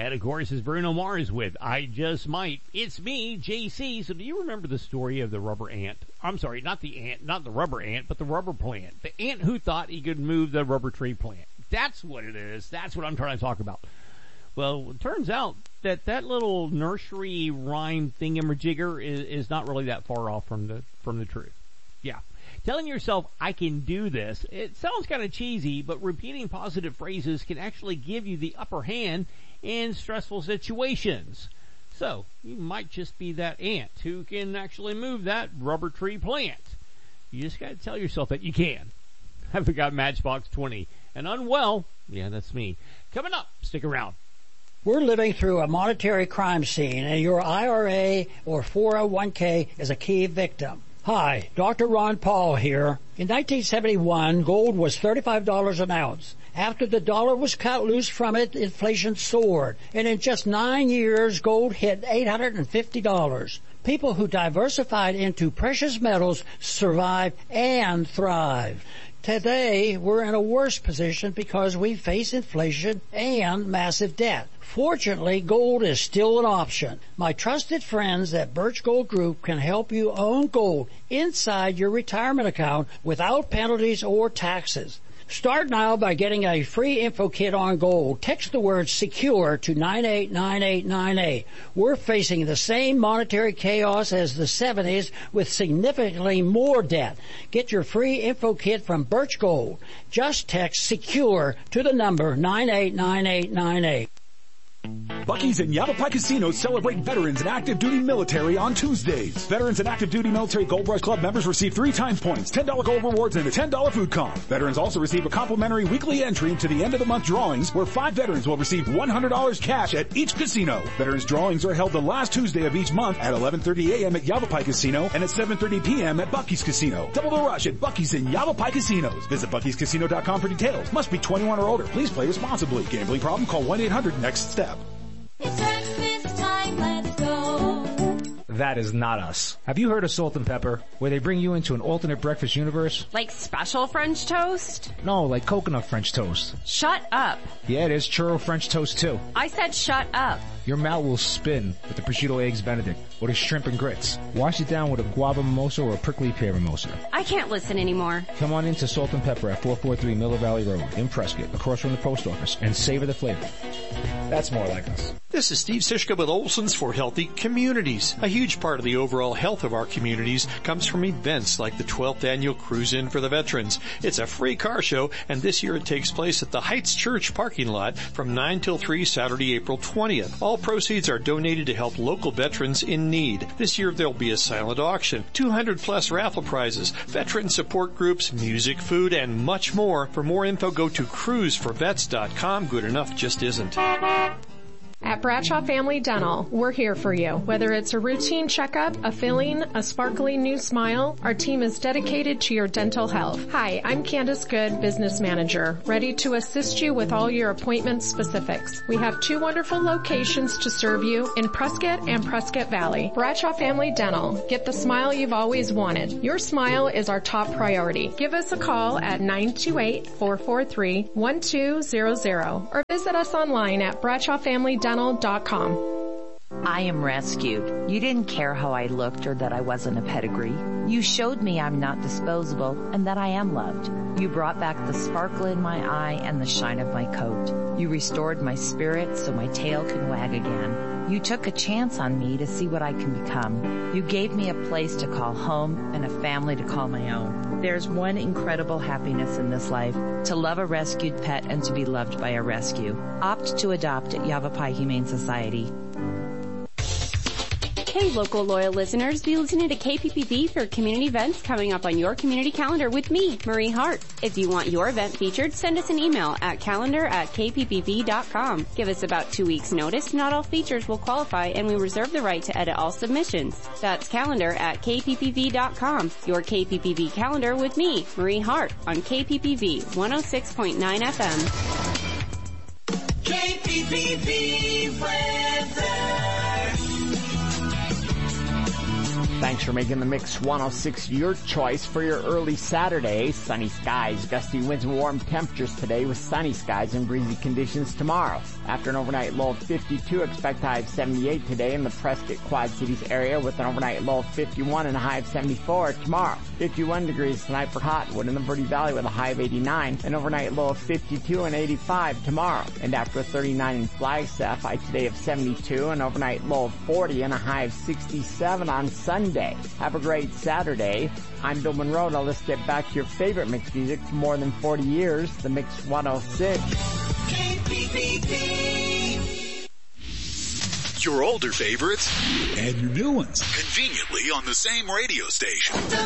That, of course, is Bruno Mars with I Just Might. It's me, JC. So do you remember the story of the rubber ant? I'm sorry, not the rubber ant, but the rubber plant. The ant who thought he could move the rubber tree plant. That's what it is. That's what I'm trying to talk about. Well, it turns out that little nursery rhyme thingamajigger is not really that far off from the truth. Yeah. Telling yourself, I can do this, it sounds kind of cheesy, but repeating positive phrases can actually give you the upper hand in stressful situations. So, you might just be that ant who can actually move that rubber tree plant. You just gotta tell yourself that you can. I've got Matchbox 20. And unwell, yeah, that's me. Coming up, stick around. We're living through a monetary crime scene, and your IRA or 401k is a key victim. Hi, Dr. Ron Paul here. In 1971, gold was $35 an ounce. After the dollar was cut loose from it, inflation soared. And in just 9 years, gold hit $850. People who diversified into precious metals survived and thrived. Today, we're in a worse position because we face inflation and massive debt. Fortunately, gold is still an option. My trusted friends at Birch Gold Group can help you own gold inside your retirement account without penalties or taxes. Start now by getting a free info kit on gold. Text the word SECURE to 989898. We're facing the same monetary chaos as the 70s with significantly more debt. Get your free info kit from Birch Gold. Just text SECURE to the number 989898. Buc-ee's and Yavapai Casinos celebrate veterans and active duty military on Tuesdays. Veterans and active duty military Gold Rush Club members receive 3 times points, $10 gold rewards, and a $10 food comp. Veterans also receive a complimentary weekly entry into the end of the month drawings where 5 veterans will receive $100 cash at each casino. Veterans drawings are held the last Tuesday of each month at 11:30 a.m. at Yavapai Casino and at 7:30 p.m. at Buc-ee's Casino. Double the rush at Buc-ee's and Yavapai Casinos. Visit Buc-ee'sCasino.com for details. Must be 21 or older. Please play responsibly. Gambling problem? Call 1-800-NEXT-STEP. It's breakfast time, let's go. That is not us. Have you heard of Salt and Pepper, where they bring you into an alternate breakfast universe? Like special French toast? No, like coconut French toast. Shut up. Yeah, there's churro French toast too. I said shut up. Your mouth will spin with the prosciutto eggs Benedict or the shrimp and grits. Wash it down with a guava mimosa or a prickly pear mimosa. I can't listen anymore. Come on into Salt and Pepper at 443 Miller Valley Road in Prescott, across from the post office, and savor the flavor. That's more like us. This is Steve Sischka with Olson's for Healthy Communities. A huge part of the overall health of our communities comes from events like the 12th Annual Cruise In for the Veterans. It's a free car show, and this year it takes place at the Heights Church parking lot from 9 till 3 Saturday, April 20th. All proceeds are donated to help local veterans in need. This year there'll be a silent auction, 200 plus raffle prizes, veteran support groups, music, food, and much more. For more info, go to cruiseforvets.com. Good enough just isn't. At Bradshaw Family Dental, we're here for you. Whether it's a routine checkup, a filling, a sparkling new smile, our team is dedicated to your dental health. Hi, I'm Candace Good, Business Manager, ready to assist you with all your appointment specifics. We have 2 wonderful locations to serve you in Prescott and Prescott Valley. Bradshaw Family Dental. Get the smile you've always wanted. Your smile is our top priority. Give us a call at 928-443-1200 or visit us online at BradshawFamilyDental.com. I am rescued. You didn't care how I looked or that I wasn't a pedigree. You showed me I'm not disposable and that I am loved. You brought back the sparkle in my eye and the shine of my coat. You restored my spirit so my tail can wag again. You took a chance on me to see what I can become. You gave me a place to call home and a family to call my own. There's one incredible happiness in this life, to love a rescued pet and to be loved by a rescue. Opt to adopt at Yavapai Humane Society. Hey, local loyal listeners, be listening to KPPV for community events coming up on your community calendar with me, Marie Hart. If you want your event featured, send us an email at calendar@kppv.com. Give us about 2 weeks notice. Not all features will qualify, and we reserve the right to edit all submissions. That's calendar@kppv.com. Your KPPV calendar with me, Marie Hart, on KPPV 106.9 FM. KPPV weather. Thanks for making the Mix 106 your choice for your early Saturday. Sunny skies, gusty winds, and warm temperatures today with sunny skies and breezy conditions tomorrow. After an overnight low of 52, expect a high of 78 today in the Prescott Quad Cities area with an overnight low of 51 and a high of 74 tomorrow. 51 degrees tonight for Cottonwood in the Verde Valley with a high of 89, an overnight low of 52 and 85 tomorrow. And after a 39 in Flagstaff, high today of 72, an overnight low of 40 and a high of 67 on Sunday. Have a great Saturday. I'm Bill Monroe. Now let's get back to your favorite mix music for more than 40 years, the Mix 106. KPPV. Your older favorites and your new ones conveniently on the same radio station.